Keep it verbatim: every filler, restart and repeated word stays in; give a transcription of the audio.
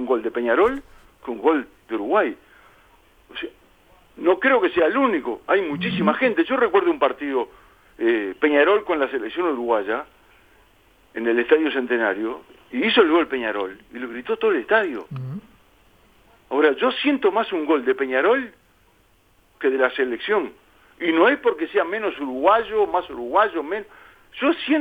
gol de Peñarol que un gol de Uruguay. O sea, no creo que sea el único, hay muchísima gente. Yo recuerdo un partido eh, Peñarol con la selección uruguaya en el Estadio Centenario, y hizo el gol Peñarol, y lo gritó todo el estadio. Uh-huh. Ahora, yo siento más un gol de Peñarol que de la selección, y no es porque sea menos uruguayo, más uruguayo, menos... Yo siento